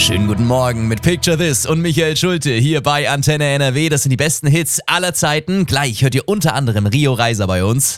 Schönen guten Morgen mit Picture This und Michael Schulte hier bei Antenne NRW. Das sind die besten Hits aller Zeiten. Gleich hört ihr unter anderem Rio Reiser bei uns.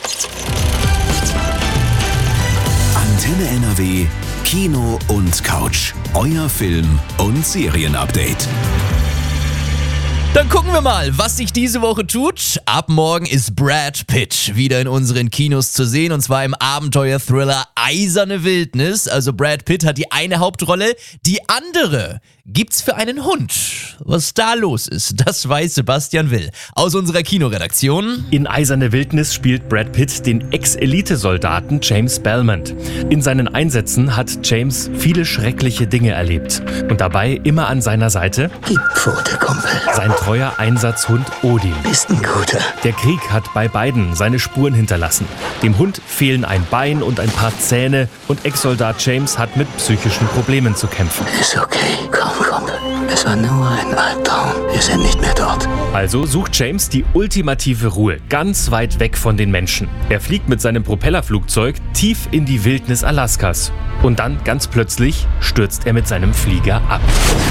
Antenne NRW, Kino und Couch. Euer Film- und Serienupdate. Dann gucken wir mal, was sich diese Woche tut. Ab morgen ist Brad Pitt wieder in unseren Kinos zu sehen, und zwar im Abenteuer-Thriller Eiserne Wildnis. Also Brad Pitt hat die eine Hauptrolle, die andere gibt's für einen Hund. Was da los ist, das weiß Sebastian Will aus unserer Kinoredaktion. In Eiserne Wildnis spielt Brad Pitt den Ex-Elite-Soldaten James Belmont. In seinen Einsätzen hat James viele schreckliche Dinge erlebt. Und dabei immer an seiner Seite Gib Pfote, Kumpel. sein treuer Einsatzhund Odin. Bist ein Guter. Der Krieg hat bei beiden seine Spuren hinterlassen. Dem Hund fehlen ein Bein und ein paar Zähne und Ex-Soldat James hat mit psychischen Problemen zu kämpfen. Ist okay. Komm, Kumpel. Es war nur ein Albtraum. Wir sind nicht mehr dort. Also sucht James die ultimative Ruhe, ganz weit weg von den Menschen. Er fliegt mit seinem Propellerflugzeug tief in die Wildnis Alaskas. Und dann, ganz plötzlich, stürzt er mit seinem Flieger ab.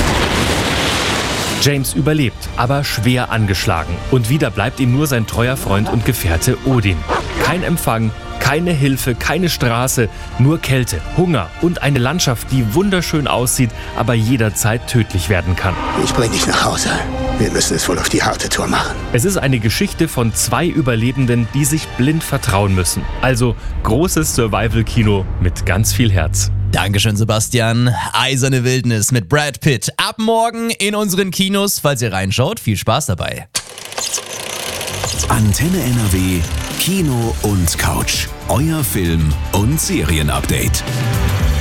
James überlebt, aber schwer angeschlagen. Und wieder bleibt ihm nur sein treuer Freund und Gefährte Odin. Kein Empfang, keine Hilfe, keine Straße, nur Kälte, Hunger und eine Landschaft, die wunderschön aussieht, aber jederzeit tödlich werden kann. Ich bring dich nach Hause. Wir müssen es wohl auf die harte Tour machen. Es ist eine Geschichte von 2 Überlebenden, die sich blind vertrauen müssen. Also großes Survival-Kino mit ganz viel Herz. Dankeschön, Sebastian. Eiserne Wildnis mit Brad Pitt. Ab morgen in unseren Kinos. Falls ihr reinschaut, viel Spaß dabei. Antenne NRW, Kino und Couch. Euer Film- und Serienupdate.